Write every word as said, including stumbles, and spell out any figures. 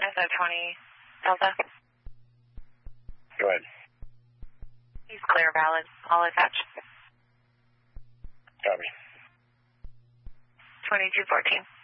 so twenty Delta. Go ahead. He's clear, valid. All attached. Copy. twenty-two fourteen.